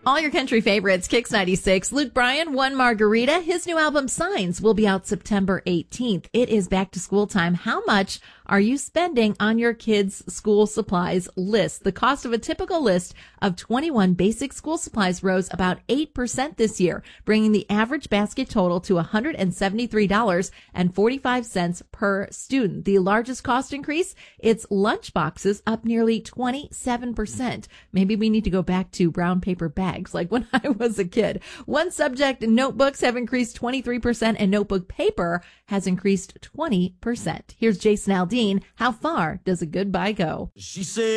All your country favorites, Kicks 96. Luke Bryan, One Margarita. His new album, Signs, will be out September 18th. It is back to school time. How much are you spending on your kids' school supplies list? The cost of a typical list of 21 basic school supplies rose about 8% this year, bringing the average basket total to $173.45 per student. The largest cost increase, it's lunch boxes, up nearly 27%. Maybe we need to go back to brown paper bags like when I was a kid. One subject, notebooks have increased 23% and notebook paper has increased 20%. Here's Jason Aldean. How far does a goodbye go? She said.